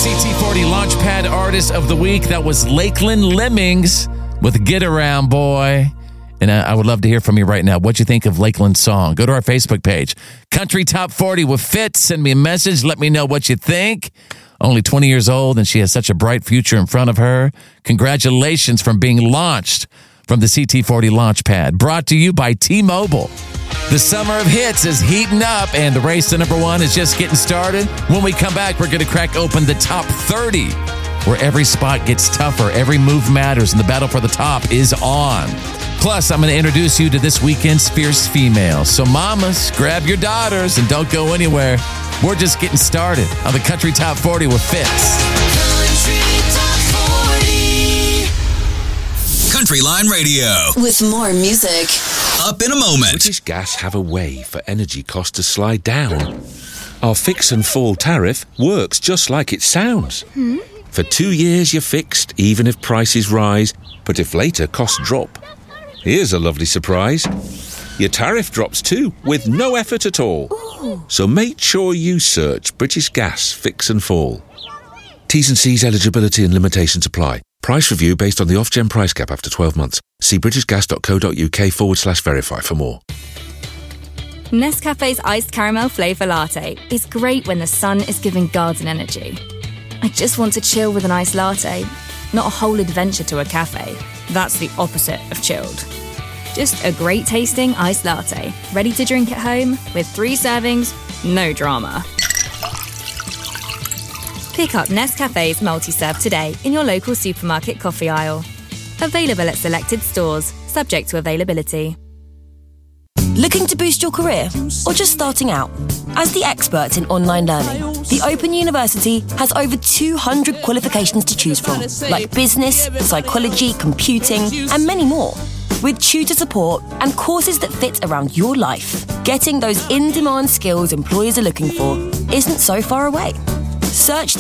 CT40 Launchpad Artist of the Week. That was Lakeland Lemmings with Get Around Boy. And I would love to hear from you right now. What you think of Lakeland's song? Go to our Facebook page. Country Top 40 with Fitz. Send me a message. Let me know what you think. Only 20 years old, and she has such a bright future in front of her. Congratulations from being launched from the CT40 Launchpad. Brought to you by T-Mobile. The summer of hits is heating up, and the race to number one is just getting started. When we come back, we're going to crack open the top 30, where every spot gets tougher, every move matters, and the battle for the top is on. Plus, I'm going to introduce you to this weekend's fierce females. So mamas, grab your daughters and don't go anywhere. We're just getting started on the Country Top 40 with Fitz. Country Top 40. Country Line Radio. With more music. Up in a moment. British Gas have a way for energy costs to slide down. Our fix and fall tariff works just like it sounds. For 2 years you're fixed, even if prices rise, but if later costs drop. Here's a lovely surprise. Your tariff drops too, with no effort at all. Ooh. So make sure you search British Gas Fix and Fall. T's and C's, eligibility and limitations apply. Price review based on the off-gen price cap after 12 months. See britishgas.co.uk/verify for more. Nescafe's iced caramel flavour latte is great when the sun is giving garden energy. I just want to chill with an iced latte, not a whole adventure to a cafe. That's the opposite of chilled. Just a great tasting iced latte, ready to drink at home with 3 servings, no drama. Pick up Nescafe's multi-serve today in your local supermarket coffee aisle. Available at selected stores, subject to availability. Looking to boost your career or just starting out? As the experts in online learning, the Open University has over 200 qualifications to choose from, like business, psychology, computing, and many more. With tutor support and courses that fit around your life, getting those in-demand skills employers are looking for isn't so far away. Search